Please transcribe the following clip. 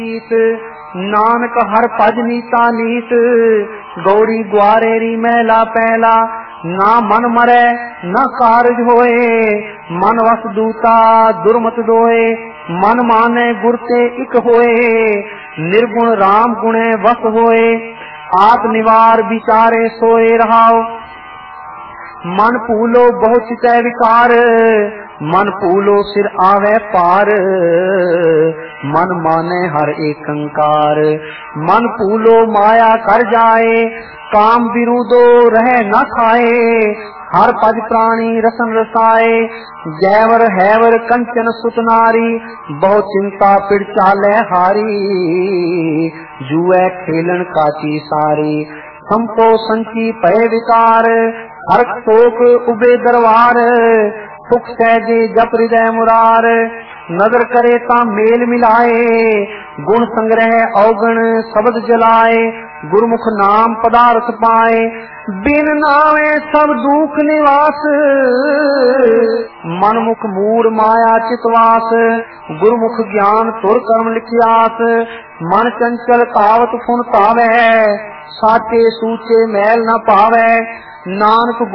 नानक हर भज नीता नीत, गौरी ग्वारेरी महला पहला। ना मन मरै न कारज होए, मन वस दूता दुर्मत दोए। मन माने गुर ते इक होए, निर्गुण राम गुणे वस होए। आप निवार विचारे सोए रहाओ, मन भूलो बहु चितै विकार। मन भूलो सिर आवे पार, मन माने हर एकंकार। मन भूलो माया कर जाए, काम विरुदो रह न खाए। हर पद प्राणी रसन रसाए, जैवर हैवर कंचन सुत नारी। बहु चिंता पिड़ चाले हारी, जुए खेलन काची सारी। संतो संची पय विकार, हर शोक उबे दरबार। सुख सहजे जप हृदय मुरार, नजर करे ता मेल मिलाए। गुण संग्रह अवगुण शब्द जलाए, गुरमुख नाम पदार्थ पाए। बिन नावे सब दुख निवास, मनमुख मूर माया चितवास। गुरमुख ज्ञान तुर कर्म लिखियास, मन चंचल कावत फुन पावे। साचे सूचे मैल न पावे, नानक